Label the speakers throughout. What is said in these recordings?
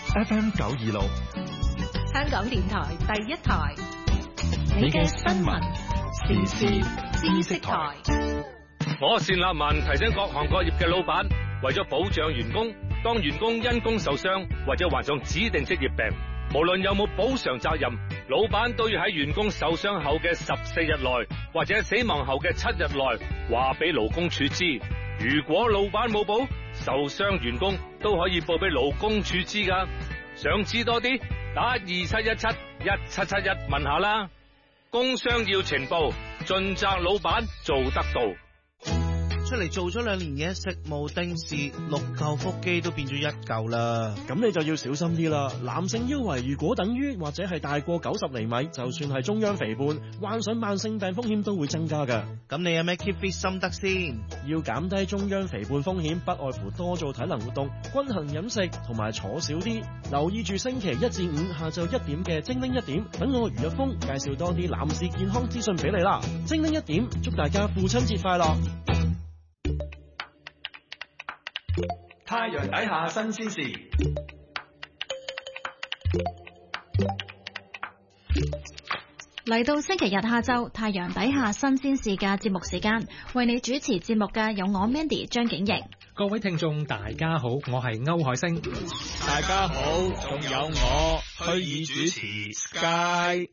Speaker 1: FM 926，
Speaker 2: 香港電台第一台，你嘅新聞時事知識台。
Speaker 3: 我單立文提醒各行各業嘅老闆，為咗保障員工，當員工因工受傷或者患上指定職業病，無論有冇補償責任，老闆都要喺員工受傷後嘅14日內或者死亡後嘅7日內話俾勞工處知。如果老闆冇報，受傷員工都可以報俾勞工處知㗎。想知多啲，打27171771問下啦。工傷要情報，盡責老闆做得到。
Speaker 4: 出嚟做咗2年嘢，食無定時，6嚿腹肌都變咗1嚿啦。
Speaker 5: 咁你就要小心啲啦。男性腰圍如果等於或者係大過90厘米，就算係中央肥胖，患上慢性病風險都會增加㗎。
Speaker 4: 咁你有咩 keep fit 心得先？
Speaker 5: 要減低中央肥胖風險，不外乎多做體能活動、均衡飲食同埋坐少啲。留意住星期1至5下晝1點嘅精靈1點，等我余一峰介紹多啲男士健康資訊俾你啦。精靈1點，祝大家父親節快樂！
Speaker 1: 太陽底下新鮮事，
Speaker 6: 嚟到星期日下晝太陽底下新鮮事嘅節目時間，為你主持節目嘅有我 Mandy 張景瑩。
Speaker 7: 各位聽眾大家好，我係歐海星。
Speaker 8: 大家好，仲有我虛擬主持 Sky。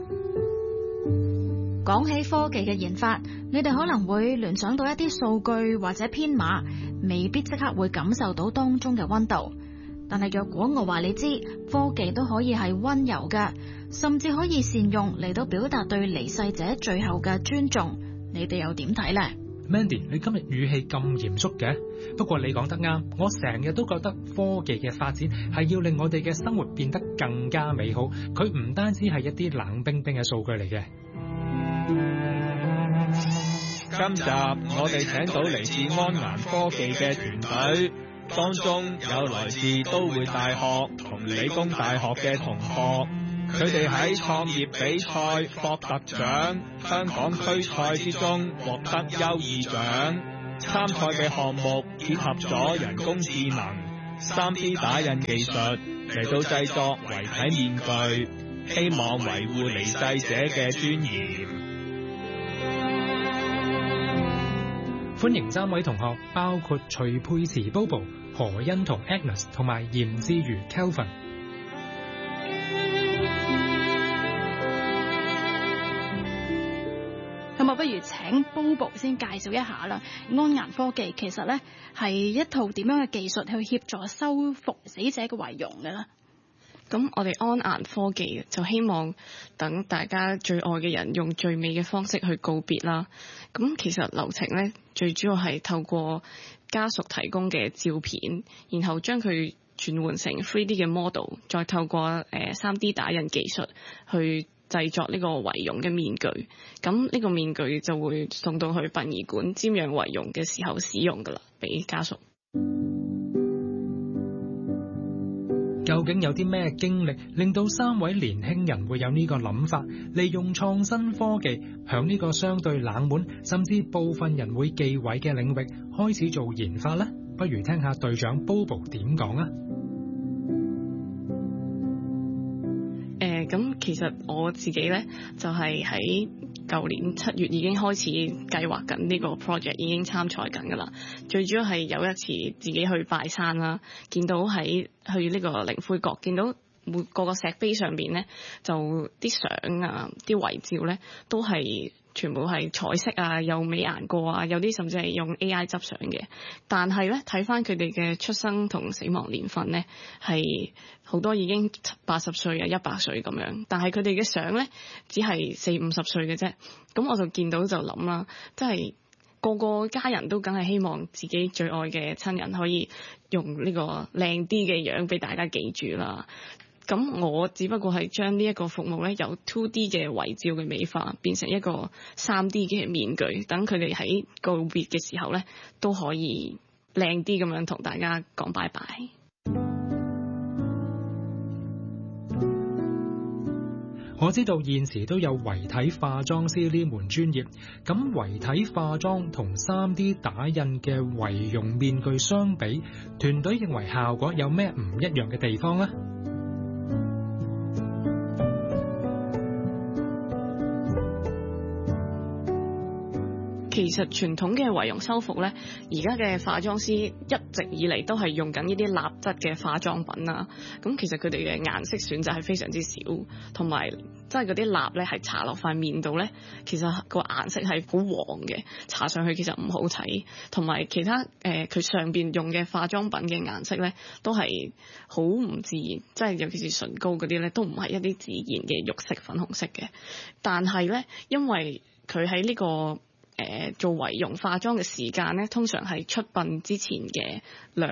Speaker 6: 講起科技嘅研發，你哋可能會聯想到一啲數據或者編碼，未必即刻會感受到當中嘅溫度。但係若果我話你知，科技都可以係溫柔嘅，甚至可以善用嚟到表達對離世者最後嘅尊重，你哋又點睇呢？
Speaker 7: Mandy， 你今日語氣咁嚴肅嘅，不過你講得啱，我成日都覺得科技嘅發展係要令我哋嘅生活變得更加美好，佢唔單止係一啲冷冰冰嘅數據嚟嘅。
Speaker 8: 今集我哋請到嚟自安顏科技嘅團隊，當中有來自都會大學同理工大學嘅同學，佢哋喺創業比賽霍特獎香港區賽之中獲得優異獎。參賽嘅項目結合咗人工智能、3D 打印技術嚟到製作遺體面具，希望維護離世者嘅尊嚴。
Speaker 7: 歡迎3位同學，包括徐佩慈 Bobo、何欣彤 Agnes 同埋嚴志瑜 Kelvin。
Speaker 9: 咁我不如請 Bobo 先介紹一下啦。安顏科技其實咧係一套點樣嘅技術去協助修復死者嘅遺容嘅咧？
Speaker 10: 咁我哋安顏科技就希望等大家最愛嘅人用最美嘅方式去告別啦。咁其實流程咧最主要係透過家屬提供嘅照片，然後將佢轉換成 3D 嘅 model， 再透過3D 打印技術去製作呢個遺容嘅面具。咁呢個面具就會送到去殯儀館瞻仰遺容嘅時候使用噶啦，俾家屬。
Speaker 7: 究竟有啲咩經歷令到3位年輕人會有呢個諗法，利用創新科技響呢個相對冷門甚至部分人會忌諱嘅領域開始做研發呢？不如聽下隊長 Bobo 點講啊！
Speaker 10: 咁其實我自己呢，就係喺舊年7月已經開始計劃緊呢個 project， 已經參賽緊㗎啦。最主要係有一次自己去拜山啦，見到去呢個靈灰閣，見到每個石碑上邊呢，就啲相啊、啲遺照呢，都係全部係彩色啊，又美顏過啊，有啲甚至係用 AI 執相嘅。但係咧睇翻佢哋嘅出生同死亡年份咧，係好多已經80歲啊、100歲咁樣。但係佢哋嘅相咧，只係40-50歲嘅啫。咁我就見到就諗啦，即係個個家人都梗係希望自己最愛嘅親人可以用呢個靚啲嘅樣俾大家記住啦。咁我只不過係將呢一個服務咧，由 2D 嘅遺照嘅美化變成一個 3D 嘅面具，等佢哋喺告別嘅時候咧都可以靚啲咁樣同大家講拜拜。
Speaker 7: 我知道現時都有遺體化妝師呢門專業，咁遺體化妝同 3D 打印嘅遺容面具相比，團隊認為效果有咩唔一樣嘅地方呢？
Speaker 10: 其實傳統嘅遺容修復咧，而家嘅化妝師一直以嚟都係用緊呢啲蠟質嘅化妝品啦。咁其實佢哋嘅顏色選擇係非常之少，同埋即係嗰啲蠟咧係搽落塊面度咧，其實個顏色係好黃嘅，搽上去其實唔好睇。同埋其他佢上邊用嘅化妝品嘅顏色咧，都係好唔自然，即係尤其是唇膏嗰啲咧，都唔係一啲自然嘅肉色、粉紅色嘅。但係咧，因為佢喺呢個做遺容化妝嘅時間咧，通常係出殯之前嘅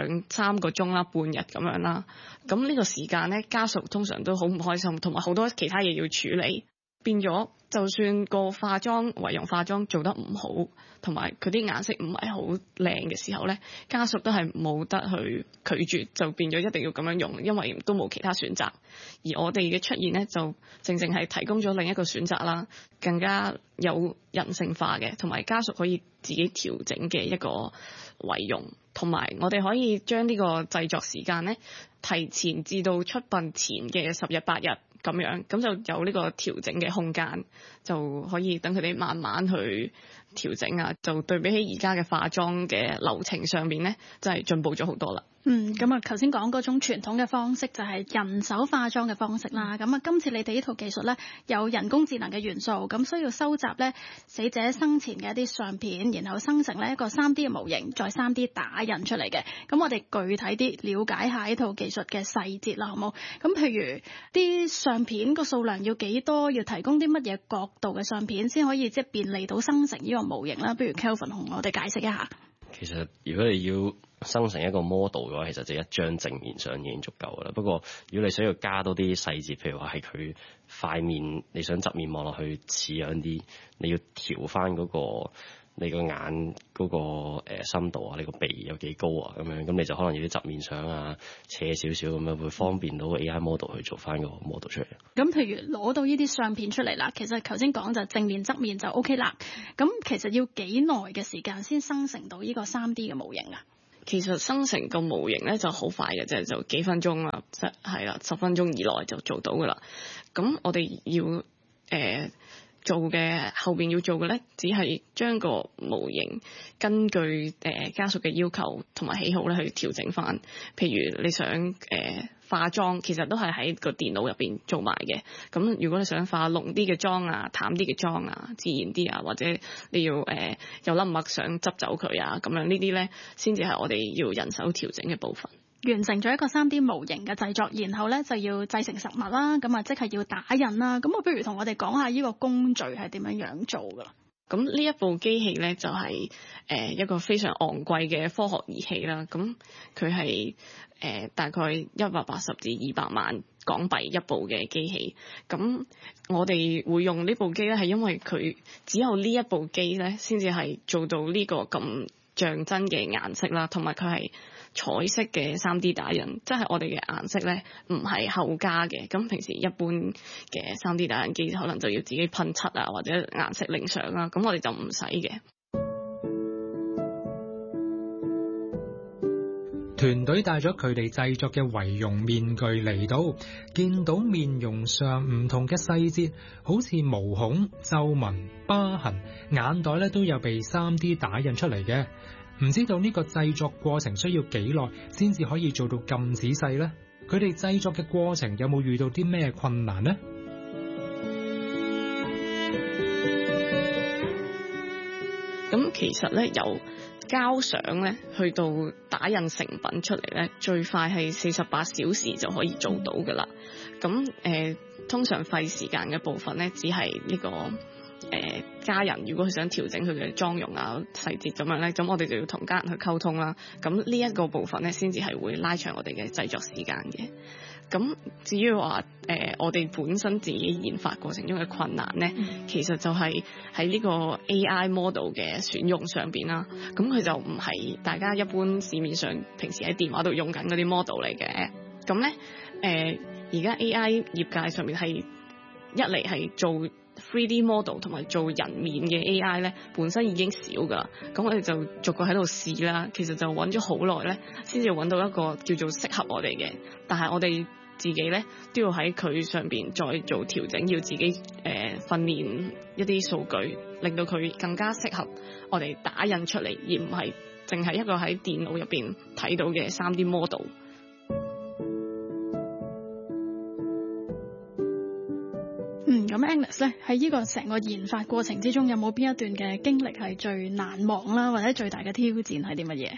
Speaker 10: 2-3個鐘啦，半日咁樣啦。咁呢個時間咧，家屬通常都好唔開心，同埋好多其他嘢要處理，變咗就算個遺容化妝做得唔好，同埋佢啲顏色唔係好靚嘅時候咧，家屬都係冇得去拒絕，就變咗一定要咁樣用，因為都冇其他選擇。而我哋嘅出現咧，就正正係提供咗另一個選擇啦，更加有人性化嘅，同埋家屬可以自己調整嘅一個遺容，同埋我哋可以將呢個製作時間咧提前至到出殯前嘅10日8日咁樣，咁就有呢個調整嘅空間，就可以等佢哋慢慢去調整啊，就對比起而家嘅化妝嘅流程上面咧，真係進步咗好多啦。
Speaker 9: 咁啊，頭先講嗰種傳統嘅方式就係人手化妝嘅方式啦。咁啊，今次你哋呢套技術咧有人工智能嘅元素，咁需要收集咧死者生前嘅一啲相片，然後生成咧一個 3D 嘅模型，再 3D 打印出嚟嘅。咁我哋具體啲了解下呢套技術嘅細節啦，好冇？咁譬如啲相片個數量要幾多，要提供啲乜嘢角度嘅相片先可以即係便利到生成呢個模型啦？不如 Kelvin 同我哋解釋一下。
Speaker 11: 其實如果你要生成一個 model 嘅話，其實就一張正面相已經足夠噶啦。不過如果你想要加多啲細節，譬如話係佢塊面，你想側面望落去似樣啲，你要調翻嗰個你個眼嗰個深度啊，你個鼻有幾高啊咁樣，咁你就可能要啲側面相啊，斜少少咁樣，會方便到 AI model 去做翻個 model 出嚟。咁
Speaker 9: 譬如攞到呢啲相片出嚟啦，其實頭先講就正面側面就 OK 啦。咁其實要幾耐嘅時間先生成到呢個 3D 嘅模型啊？
Speaker 10: 其實生成個模型咧就好快嘅啫，就幾分鐘啦，係啦，10分鐘以內就做到噶啦。咁我哋要做嘅後邊要做嘅咧，只係將個模型根據家屬嘅要求同埋喜好咧去調整翻。譬如你想化妝，其實都係喺個電腦入邊做埋嘅。咁如果你想化濃啲嘅妝啊、淡啲嘅妝啊、自然啲啊，或者你要有粒墨想執走佢啊，咁樣呢啲咧先至係我哋要人手調整嘅部分。
Speaker 9: 完成咗一個 3D 模型嘅製作，然後咧就要製成實物啦，咁啊即係要打印啦。咁我不如同我哋講下呢個工序係點樣做噶啦。
Speaker 10: 咁呢一部機器咧就係一個非常昂貴嘅科學儀器啦。咁佢係大概180至200萬港幣一部嘅機器。咁我哋會用呢部機咧，係因為佢只有呢一部機咧，先至係做到呢個咁像真嘅顏色啦，同埋佢係彩色嘅 3D 打印，即係我哋嘅顏色咧唔係後加嘅。咁平時一般嘅 3D 打印機可能就要自己噴漆啊，或者顏色領相啦，咁我哋就唔使嘅。
Speaker 7: 團隊帶咗佢哋製作嘅遺容面具嚟到，見到面容上唔同嘅細節，好似毛孔、皺紋、疤痕、眼袋咧都有被 3D 打印出嚟嘅。唔知道呢個製作過程需要幾耐先至可以做到咁仔細呢？佢哋製作嘅過程有冇遇到啲咩困難呢？
Speaker 10: 咁其實咧由交相咧去到打印成品出嚟咧，最快係48小時就可以做到噶啦。咁通常費時間嘅部分咧，只係呢個家人如果佢想調整佢嘅妝容啊細節咁樣咧，咁我哋就要同家人去溝通啦。咁呢一個部分咧，先至係會拉長我哋嘅製作時間嘅。咁至於話我哋本身自己研發過程中嘅困難咧，其實就係喺呢個 AI model 嘅選用上邊啦。咁佢就唔係大家一般市面上平時喺電話度用緊嗰啲 model 嚟嘅。咁咧而家 AI 業界上面係一嚟係做 3D model 同埋做人面嘅 AI 咧，本身已經少㗎，咁我哋就逐個喺度試啦。其實就揾咗好耐咧，先至揾到一個叫做適合我哋嘅。但係我哋自己咧都要喺佢上邊再做調整，要自己訓練一啲數據，令到佢更加適合我哋打印出嚟，而唔係淨係一個喺電腦入邊睇到嘅 3D model。
Speaker 9: 咁 Agnes 咧喺呢個成個研發過程之中，有冇邊一段嘅經歷係最難忘啦，或者最大嘅挑戰係啲乜嘢？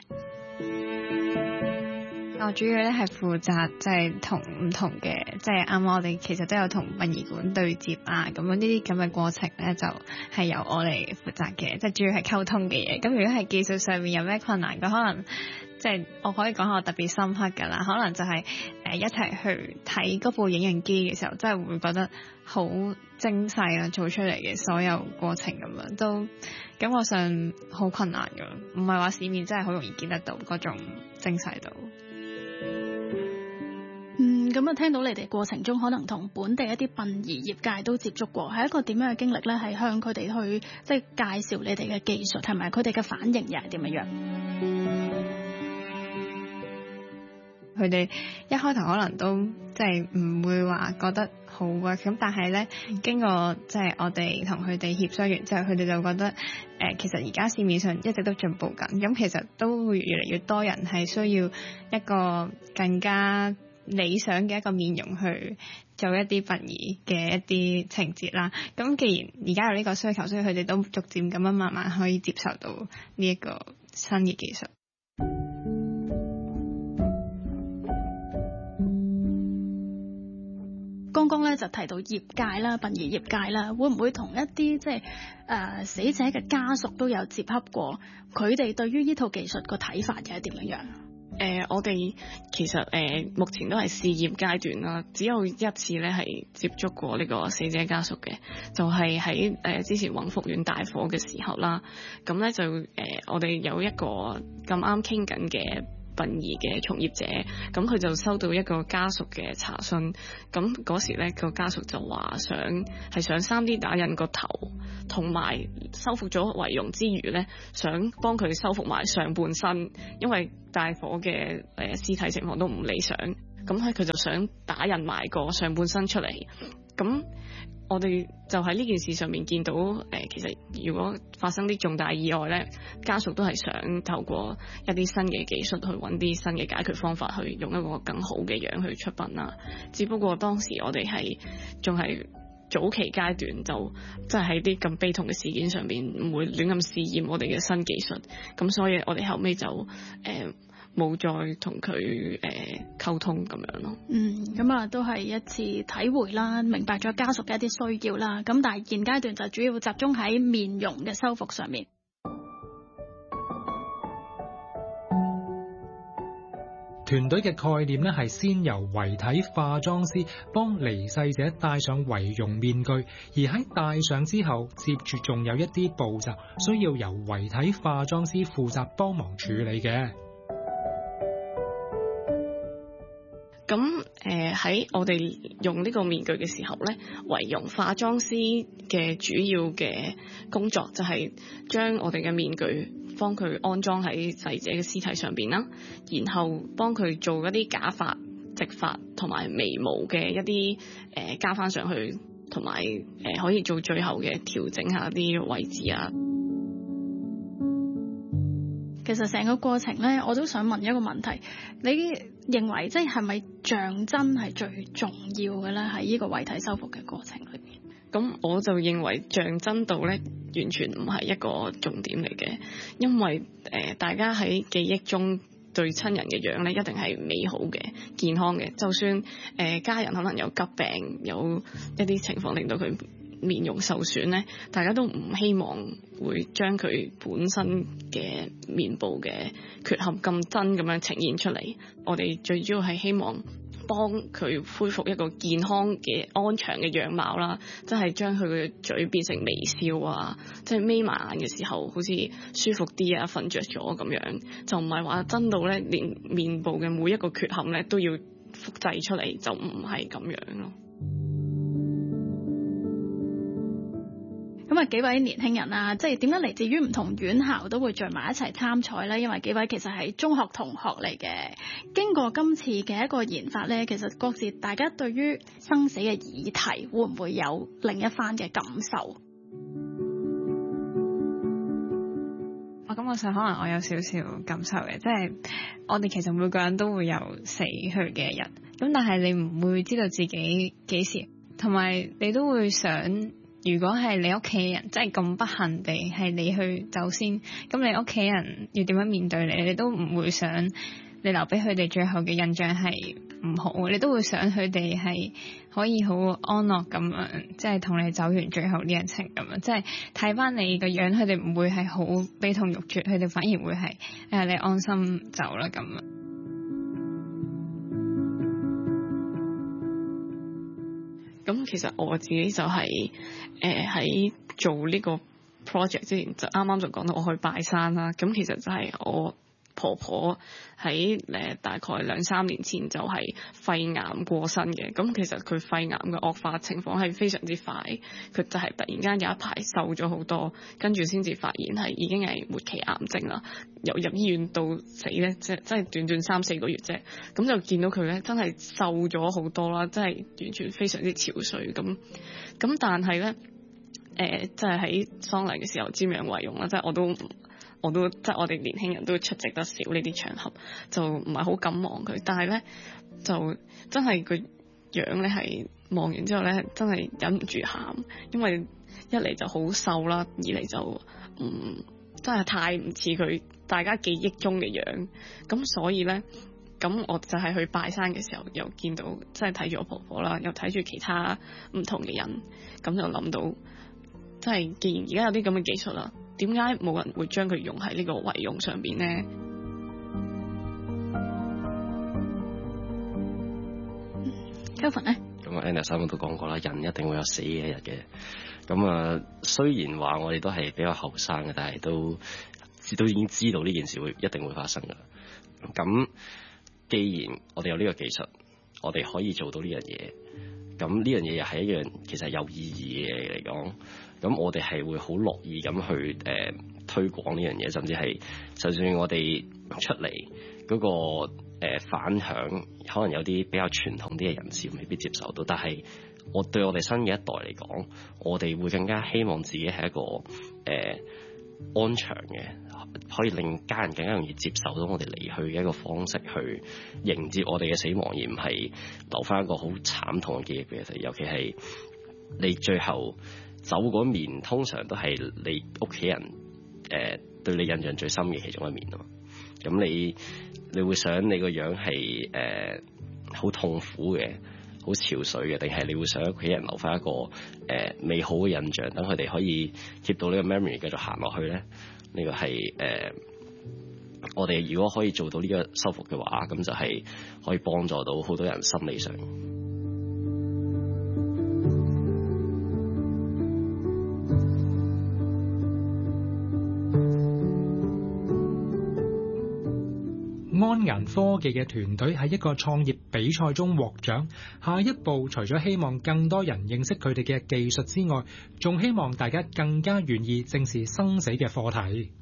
Speaker 12: 我主要咧係負責即係同唔同嘅，即係啱啱我哋其實都有同殯儀館對接啊，咁樣呢啲咁嘅過程咧就係由我嚟負責嘅，即係主要係溝通嘅嘢。咁如果係技術上面有咩困難嘅，可能即係我可以講下我特別深刻㗎啦，可能就係一齊去睇嗰部影印機嘅時候，真係會覺得好精細啦，做出嚟嘅所有過程咁樣都感覺上好困難㗎，唔係話市面真係好容易見得到嗰種精細度。
Speaker 9: 咁啊，聽到你哋過程中可能同本地一啲殯儀業界都接觸過，係一個點樣嘅經歷咧？係向佢哋去即係介紹你哋嘅技術，同埋佢哋嘅反應又係點樣？
Speaker 12: 佢哋一開頭可能都即係唔會話覺得好啊，咁但係咧經過即係我哋同佢哋協商完之後，佢哋就覺得其實而家市面上一直都進步緊，咁其實都會越嚟越多人係需要一個更加理想嘅一個面容去做一啲殯儀嘅一啲情節啦。咁既然而家有呢個需求，所以佢哋都逐漸咁樣慢慢可以接受到呢一個新嘅技術。
Speaker 9: 剛剛咧就提到業界啦，殯儀業界啦，會唔會同一啲即係死者嘅家屬都有接洽過？佢哋對於呢套技術個睇法又係點樣？
Speaker 10: 我哋其實目前都係試驗階段啦，只有一次咧係接觸過呢個死者家屬嘅，就係喺之前宏福苑大火嘅時候啦。咁咧就我哋有一個咁啱傾緊嘅殯儀嘅從業者，咁佢就收到一個家屬嘅查詢，咁嗰時咧個家屬就話想 3D 打印個頭，同埋修復咗遺容之餘咧，想幫佢修復埋上半身，因為大火嘅屍體情況都唔理想，咁佢就想打印埋個上半身出嚟。咁我哋就喺呢件事上面見到其實如果發生啲重大意外咧，家屬都係想透過一啲新嘅技術去揾啲新嘅解決方法，去用一個更好嘅樣去出殯啦。只不過當時我哋仲係早期階段，就即係喺啲咁悲痛嘅事件上面唔會亂咁試驗我哋嘅新技術，咁所以我哋後尾就冇再同佢溝通咁樣咯。
Speaker 9: 咁啊都係一次體會啦，明白咗家屬嘅一啲需要啦。咁但係現階段就主要集中喺面容嘅修復上面。
Speaker 7: 團隊嘅概念咧係先由遺體化妝師幫離世者戴上遺容面具，而喺戴上之後，接住仲有一啲步驟需要由遺體化妝師負責幫忙處理嘅。
Speaker 10: 咁喺我哋用呢個面具嘅時候咧，遺容化妝師嘅主要嘅工作就係將我哋嘅面具幫佢安裝喺逝者嘅屍體上邊啦，然後幫佢做一啲假髮、直髮同埋眉毛嘅一啲加翻上去，同埋可以做最後嘅調整下啲位置啊。
Speaker 9: 其實成個過程咧，我都想問一個問題，你認為即係咪像真係最重要嘅咧？喺呢個遺體修復嘅過程裏邊，
Speaker 10: 咁我就認為像真度咧完全唔係一個重點嚟嘅，因為大家喺記憶中對親人嘅樣咧一定係美好嘅、健康嘅，就算家人可能有急病，有一啲情況令到佢面容受損咧，大家都唔希望會將佢本身嘅面部嘅缺陷咁真咁樣呈現出嚟。我哋最主要係希望幫佢恢復一個健康嘅安詳嘅樣貌啦，即係將佢嘅嘴變成微笑啊，即係眯埋眼嘅時候好似舒服啲啊，瞓着咗咁樣，就唔係話真到咧連面部嘅每一個缺陷咧都要複製出嚟，就唔係咁樣咯。
Speaker 9: 咁啊，幾位年輕人啊，即係點解嚟自於唔同院校都會聚埋一齊參賽呢？因為幾位其實係中學同學嚟嘅，經過今次嘅一個研發呢，其實各自大家對於生死嘅議題會唔會有另一番嘅感受？
Speaker 12: 我感覺上可能我有少少感受嘅，即係我哋其實每個人都會有死去嘅日，咁但係你唔會知道自己幾時，同埋你都會想。如果係你屋企人真係咁不幸地係你去走先，咁你屋企人要點樣面對你？你都唔會想你留俾佢哋最後嘅印象係唔好，你都會想佢哋係可以好安樂咁樣，即係同你走完最後呢一程咁樣。即係睇翻你個樣，佢哋唔會係好悲痛欲絕，佢哋反而會係你安心走啦咁樣。
Speaker 10: 咁其實我自己就係喺做呢個 project 之前，就啱啱就講到我去拜山啦。咁其實就係我婆婆喺大概2-3年前就係肺癌過身嘅。咁其實佢肺癌嘅惡化情況係非常之快，佢就係突然間有一排瘦咗好多，跟住先至發現係已經係末期癌症啦。由入醫院到死咧，即係真係短短3-4個月啫。咁就見到佢咧，真係瘦咗好多啦，真係完全非常之憔悴咁。但係咧，即係喺喪禮嘅時候瞻仰遺容啦，即係我都即係我哋年輕人都出席得少呢啲場合，就唔係好敢望佢。但係咧，就真係個樣咧係望完之後咧，真係忍唔住喊，因為一嚟就好瘦啦，二嚟就真係太唔似佢大家記憶中嘅樣。咁所以咧，咁我就係去拜山嘅時候，又見到即係睇住我婆婆啦，又睇住其他唔同嘅人，咁就諗到，即係既然而家有啲咁嘅技術啦，點解冇人會將佢用喺呢個遺容上邊呢？
Speaker 9: Kelvin 咧，
Speaker 11: 咁啊 Anna 都講過啦，人一定會有死嘅一日嘅。咁啊，雖然話我哋都係比較後生嘅，但係都已經知道呢件事一定會發生噶啦。咁既然我哋有呢個技術，我哋可以做到呢樣嘢，咁呢樣嘢又係一樣其實有意義嘅嘢嚟講，咁我哋係會好樂意咁去推廣呢樣嘢，甚至係就算我哋出嚟嗰個反響，可能有啲比較傳統啲嘅人士未必接受到，但係對我哋新嘅一代嚟講，我哋會更加希望自己係一個安詳嘅，可以令家人更加容易接受到我哋離去嘅一個方式去迎接我哋嘅死亡，而唔係留翻一個好慘痛嘅記憶俾佢哋。尤其係你最後走嗰面，通常都係你屋企人對你印象最深嘅其中一面咯。咁你會想你個樣係好痛苦嘅，好憔悴嘅，定係你會想屋企人留翻一個美好嘅印象，等佢哋可以 keep 到呢個 memory 繼續行落去咧？呢個係我哋如果可以做到呢個修復嘅話，咁就係可以幫助到好多人心理上。
Speaker 7: 安顏科技嘅團隊喺一個創業比賽中獲獎，下一步除咗希望更多人認識佢哋嘅技術之外，仲希望大家更加願意正視生死嘅課題。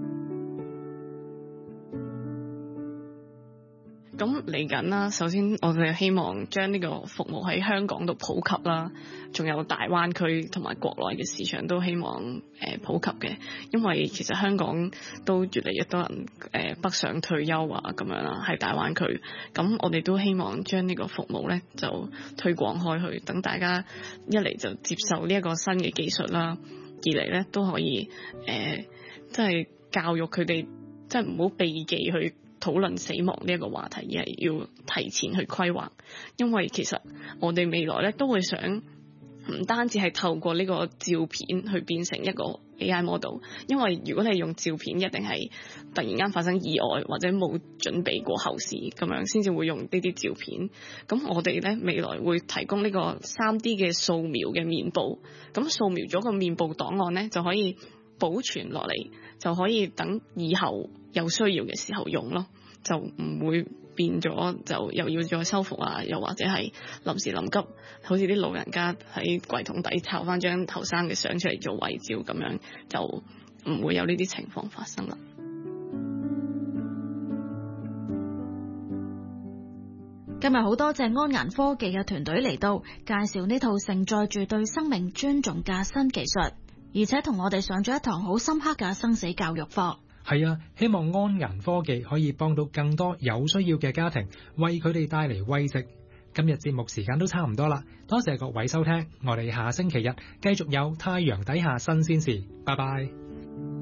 Speaker 10: 咁嚟緊啦，首先我哋希望將呢個服務喺香港度普及啦，仲有大灣區同埋國內嘅市場都希望普及嘅，因為其實香港都越嚟越多人北上退休啊咁樣啦，喺大灣區，咁我哋都希望將呢個服務咧就推廣開去，等大家一嚟就接受呢一個新嘅技術啦，二嚟咧都可以即係教育佢哋，即係唔好避忌去討論死亡呢一個話題，而係要提前去規劃，因為其實我哋未來咧都會想唔單止係透過呢個照片去變成一個 AI model， 因為如果你用照片，一定係突然間發生意外或者冇準備過後事咁樣，先至會用呢啲照片。咁我哋咧未來會提供呢個 3D 嘅掃描嘅面部，咁掃描咗個面部檔案咧就可以保存落嚟，就可以等以後有需要嘅時候用咯，就唔會變咗就又要再修復啊，又或者係臨時臨急，好似啲老人家喺櫃桶底抄翻張後生嘅相出嚟做遺照咁樣，就唔會有呢啲情況發生啦。
Speaker 6: 今日好多謝安顏科技嘅團隊嚟到介紹呢套承載住對生命尊重嘅新技術，而且同我哋上咗一堂好深刻嘅生死教育課。
Speaker 7: 係啊，希望安顏科技可以幫到更多有需要嘅家庭，為佢哋帶嚟慰藉。今日節目時間都差唔多啦，多謝各位收聽，我哋下星期日繼續有太陽底下新鮮事，拜拜。